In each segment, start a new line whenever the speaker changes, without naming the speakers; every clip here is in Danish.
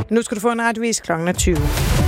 Nu skal du få en radiovis kl. 20.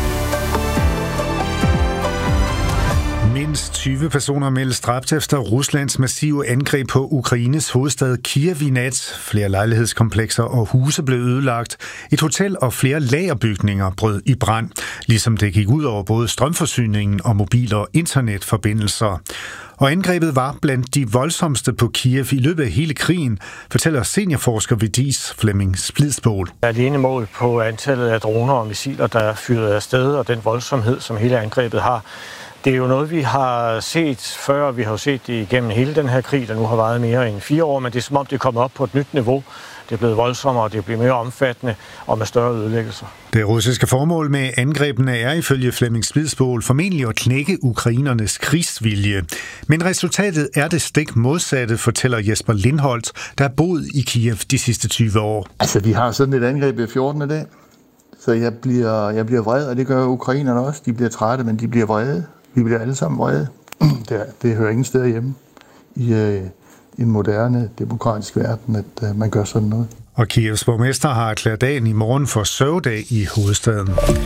Mindst 20 personer meldes dræbt efter Ruslands massive angreb på Ukraines hovedstad Kiev i nat. Flere lejlighedskomplekser og huse blev ødelagt. Et hotel og flere lagerbygninger brød i brand, ligesom det gik ud over både strømforsyningen og mobil- og internetforbindelser. Og angrebet var blandt de voldsomste på Kiev i løbet af hele krigen, fortæller seniorforsker ved DIS Flemming Splidsbol.
Der er alene mål på antallet af droner og missiler, der er fyret afsted, og den voldsomhed, som hele angrebet har. Det er jo noget, vi har set før. Vi har jo set det igennem hele den her krig, der nu har varet mere end 4 år, men det er som om, det er kommet op på et nyt niveau. Det er blevet voldsommere, det er blevet mere omfattende og med større ødelæggelser.
Det russiske formål med angrebene er ifølge Flemming Splidsbol formentlig at knække ukrainernes krigsvilje. Men resultatet er det stik modsatte, fortæller Jesper Lindholt, der har boet i Kiev de sidste 20 år.
Altså, vi har sådan et angreb ved 14. dag, så jeg bliver vred, og det gør ukrainerne også. De bliver trætte, men de bliver vrede. Vi bliver alle sammen vrede. Det hører ingen steder hjemme i en moderne, demokratisk verden, at man gør sådan noget.
Og Kievs borgmester har erklæret dagen i morgen for sørgedag i hovedstaden.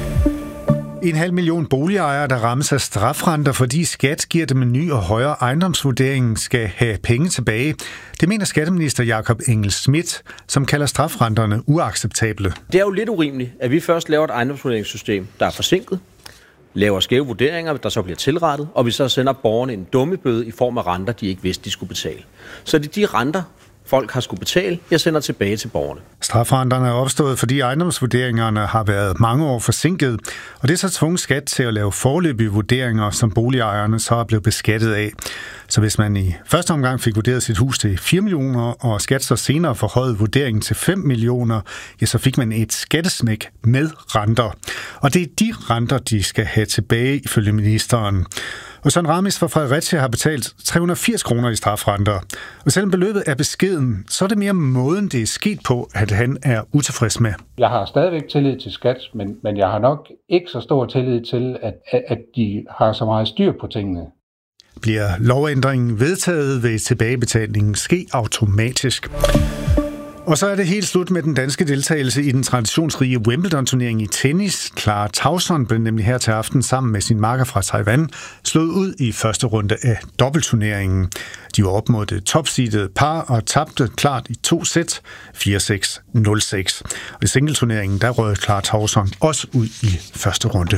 500.000 boligejere, der rammes af strafrenter, fordi skat giver dem en ny og højere ejendomsvurdering, skal have penge tilbage. Det mener skatteminister Jakob Engel-Schmidt, som kalder strafrenterne uacceptable.
Det er jo lidt urimeligt, at vi først laver et ejendomsvurderingssystem, der er forsinket, laver skæve vurderinger, der så bliver tilrettet, og vi så sender borgerne en dummebøde i form af renter, de ikke vidste, de skulle betale. Så det er de renter, folk har skulle betale, jeg sender tilbage til borgerne.
Strafrenterne er opstået, fordi ejendomsvurderingerne har været mange år forsinket, og det er så tvunget skat til at lave foreløbige vurderinger, som boligejerne så er blevet beskattet af. Så hvis man i første omgang fik vurderet sit hus til 4 millioner, og skat så senere forhøjede vurderingen til 5 millioner, ja, så fik man et skattesmæk med renter. Og det er de renter, de skal have tilbage, ifølge ministeren. Og Søren Ramis fra Fredericia har betalt 380 kroner i strafrenter. Og selvom beløbet er beskeden, så er det mere måden, det er sket på, at han er utilfreds med.
Jeg har stadigvæk tillid til skat, men jeg har nok ikke så stor tillid til, at de har så meget styr på tingene.
Bliver lovændringen vedtaget, vil tilbagebetalingen ske automatisk. Og så er det helt slut med den danske deltagelse i den traditionsrige Wimbledon-turnering i tennis. Clara Tauson blev nemlig her til aften sammen med sin makker fra Taiwan slået ud i første runde af dobbeltturneringen. De var op mod det topseedede par og tabte klart i 2 sæt, 4-6, 0-6. Og i singleturneringen, der røg Clara Tauson også ud i første runde.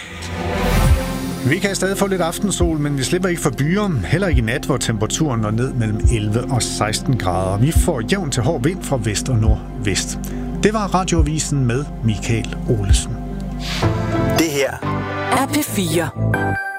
Vi kan stadig få lidt aftensol, men vi slipper ikke for byer. Heller ikke i nat, hvor temperaturen når ned mellem 11 og 16 grader. Vi får jævn til hård vind fra vest og nordvest. Det var Radioavisen med Michael Olesen.
Det her er P4.